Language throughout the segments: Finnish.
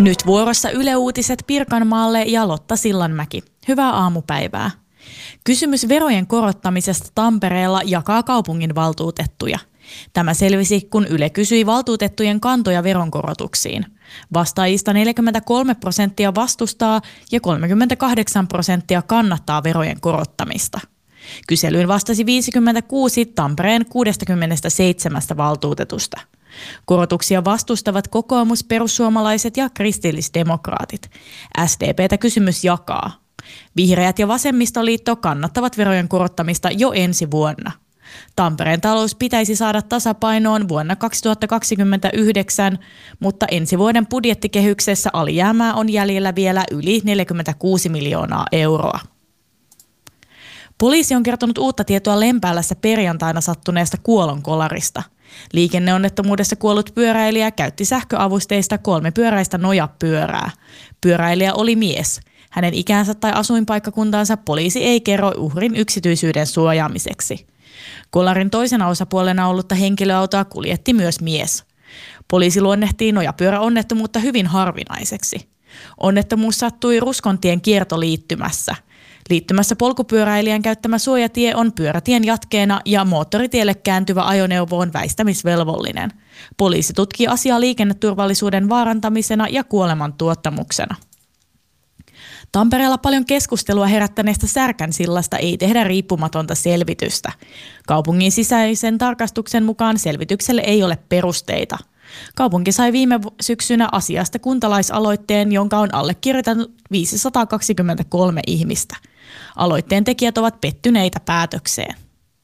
Nyt vuorossa Yle Uutiset Pirkanmaalle ja Lotta Sillanmäki. Hyvää aamupäivää. Kysymys verojen korottamisesta Tampereella jakaa kaupungin valtuutettuja. Tämä selvisi, kun Yle kysyi valtuutettujen kantoja veronkorotuksiin. Vastaajista 43% vastustaa ja 38% kannattaa verojen korottamista. Kyselyyn vastasi 56 Tampereen 67 valtuutetusta. Korotuksia vastustavat kokoomus, perussuomalaiset ja kristillisdemokraatit. SDP:tä kysymys jakaa. Vihreät ja vasemmistoliitto kannattavat verojen korottamista jo ensi vuonna. Tampereen talous pitäisi saada tasapainoon vuonna 2029, mutta ensi vuoden budjettikehyksessä alijäämää on jäljellä vielä yli 46 miljoonaa euroa. Poliisi on kertonut uutta tietoa Lempäälässä perjantaina sattuneesta kuolonkolarista. Liikenneonnettomuudessa kuollut pyöräilijä käytti sähköavusteista 3-pyöräistä nojapyörää. Pyöräilijä oli mies. Hänen ikänsä tai asuinpaikkakuntaansa poliisi ei kerro uhrin yksityisyyden suojaamiseksi. Kolarin toisena osapuolena ollutta henkilöautoa kuljetti myös mies. Poliisi luonnehtii nojapyöräonnettomuutta hyvin harvinaiseksi. Onnettomuus sattui Ruskontien kiertoliittymässä. Liittymässä polkupyöräilijän käyttämä suojatie on pyörätien jatkeena ja moottoritielle kääntyvä ajoneuvo on väistämisvelvollinen. Poliisi tutkii asiaa liikenneturvallisuuden vaarantamisena ja kuolemantuottamuksena. Tampereella paljon keskustelua herättäneestä Särkänsillasta ei tehdä riippumatonta selvitystä. Kaupungin sisäisen tarkastuksen mukaan selvitykselle ei ole perusteita. Kaupunki sai viime syksynä asiasta kuntalaisaloitteen, jonka on allekirjoittanut 523 ihmistä. Aloitteen tekijät ovat pettyneitä päätökseen.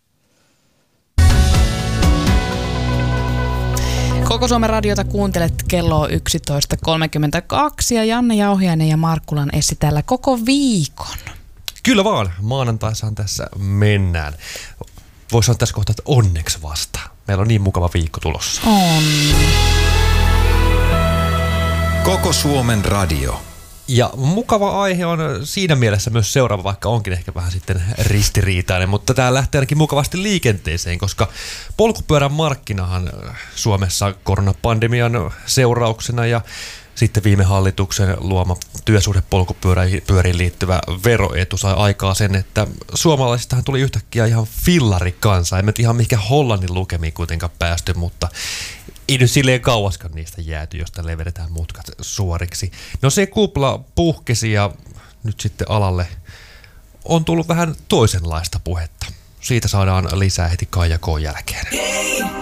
Koko Suomen radiota kuuntelet kello 11.32 ja Janne Jauhiainen ja Markkulan Essi täällä koko viikon. Kyllä vaan, maanantaisaan tässä mennään. Voisi sanoa tässä kohtaa, että onneksi vasta. Meillä on niin mukava viikko tulossa. On. Koko Suomen radio. Ja mukava aihe on siinä mielessä myös seuraava, vaikka onkin ehkä vähän sitten ristiriitainen, mutta tämä lähtee ainakin mukavasti liikenteeseen, koska polkupyörän markkinahan Suomessa koronapandemian seurauksena ja sitten viime hallituksen luoma työsuhdepolkupyöriin liittyvä veroetu sai aikaa sen, että suomalaisistahan tuli yhtäkkiä ihan fillarikansa. Emme ihan mihinkään Hollannin lukemiin kuitenkaan päästy, mutta ei nyt silleen kauaskaan niistä jääty, josta levedetään mutkat suoriksi. No se kupla puhkesi ja nyt sitten alalle on tullut vähän toisenlaista puhetta. Siitä saadaan lisää heti Kaija K:n jälkeen.